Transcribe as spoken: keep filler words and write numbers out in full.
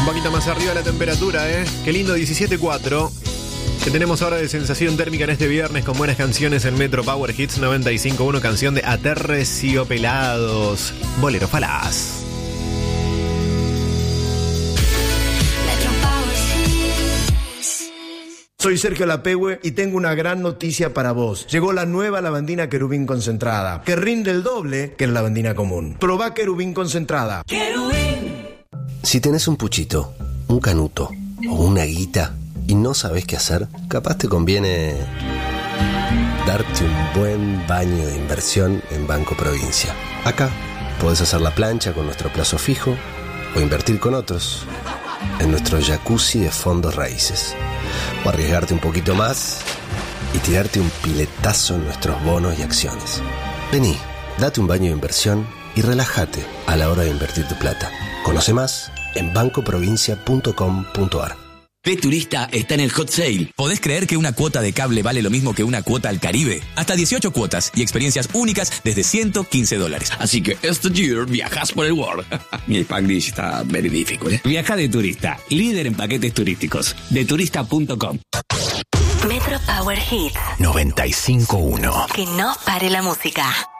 poquito más arriba la temperatura, ¿eh? Qué lindo, diecisiete cuatro. Que tenemos ahora de sensación térmica en este viernes con buenas canciones en Metro Power Hits noventa y cinco punto uno, canción de Aterciopelados, Bolero Falaz. Soy Sergio Lapehue y tengo una gran noticia para vos. Llegó la nueva lavandina Querubín concentrada, que rinde el doble que la lavandina común. Probá Querubín concentrada. Querubín. Si tenés un puchito, un canuto o una guita y no sabés qué hacer, capaz te conviene darte un buen baño de inversión en Banco Provincia. Acá podés hacer la plancha con nuestro plazo fijo o invertir con otros en nuestro jacuzzi de fondos raíces. O arriesgarte un poquito más y tirarte un piletazo en nuestros bonos y acciones. Vení, date un baño de inversión y relájate a la hora de invertir tu plata. Conoce más en banco provincia punto com punto ar. P-Turista está en el hot sale. ¿Podés creer que una cuota de cable vale lo mismo que una cuota al Caribe? Hasta dieciocho cuotas y experiencias únicas desde ciento quince dólares. Así que este year viajas por el world. Mi Spanglish está very difficult, ¿eh? Viaja de turista, líder en paquetes turísticos. de turista punto com. Metro Power Hits noventa y cinco punto uno. Que no pare la música.